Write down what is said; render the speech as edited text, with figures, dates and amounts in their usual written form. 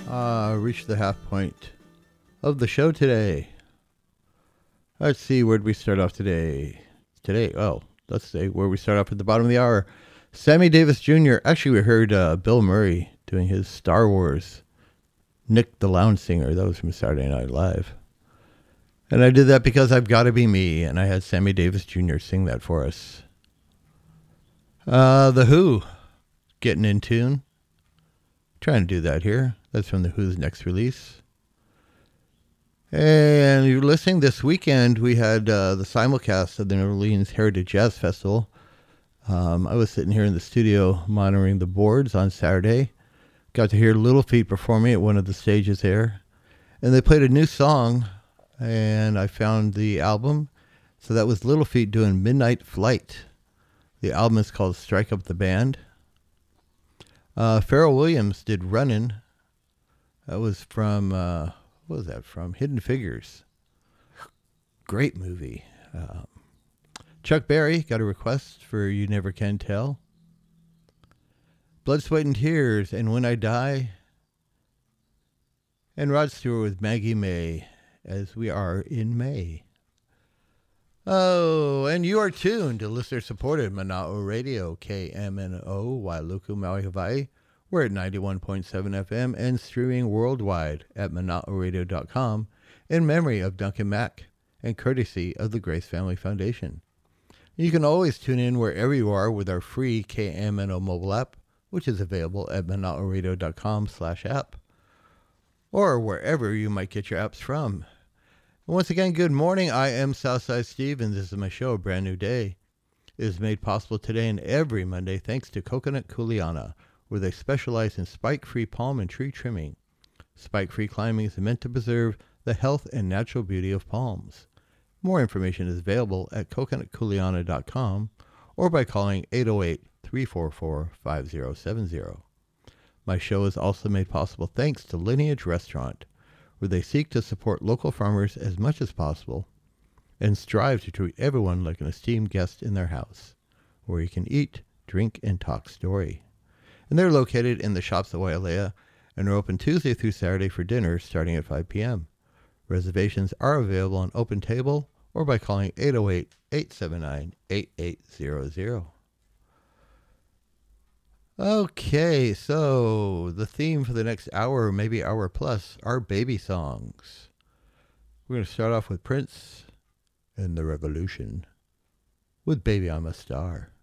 Reached the half point of the show today. Let's see, where'd we start off today? Let's say where we start off at the bottom of the hour. Sammy Davis Jr. Actually, we heard Bill Murray doing his Star Wars. Nick the Lounge Singer. That was from Saturday Night Live. And I did that because I've Gotta Be Me, and I had Sammy Davis Jr. sing that for us. The Who, Getting in Tune. Trying to do that here. That's from The Who's next release. And you're listening this weekend, we had the simulcast of the New Orleans Heritage Jazz Festival. I was sitting here in the studio monitoring the boards on Saturday. Got to hear Little Feat performing at one of the stages there. And they played a new song, and I found the album. So that was Little Feat doing Midnight Flight. The album is called Strike Up the Band. Pharrell Williams did Runnin'. That was from, what was that from? Hidden Figures. Great movie. Chuck Berry got a request for You Never Can Tell. Blood, Sweat, and Tears and When I Die. And Rod Stewart with Maggie May as we are in May. Oh, and you are tuned to listener-supported Mana'o Radio, KMNO, Wailuku, Maui, Hawaii. We're at 91.7 FM and streaming worldwide at mana'oradio.com in memory of Duncan Mack and courtesy of the Grace Family Foundation. You can always tune in wherever you are with our free KMNO mobile app, which is available at mana'oradio.com/app, or wherever you might get your apps from. Once again, good morning. I am Southside Steve, and this is my show, A Brand New Day. It is made possible today and every Monday thanks to Coconut Kuleana, where they specialize in spike-free palm and tree trimming. Spike-free climbing is meant to preserve the health and natural beauty of palms. More information is available at coconutkuleana.com or by calling 808-344-5070. My show is also made possible thanks to Lineage Restaurant, where they seek to support local farmers as much as possible and strive to treat everyone like an esteemed guest in their house, where you can eat, drink, and talk story. And they're located in the shops at Wailea and are open Tuesday through Saturday for dinner starting at 5 p.m. Reservations are available on Open Table or by calling 808-879-8800. Okay, so the theme for the next hour, maybe hour plus, are baby songs. We're going to start off with Prince and the Revolution with Baby I'm a Star.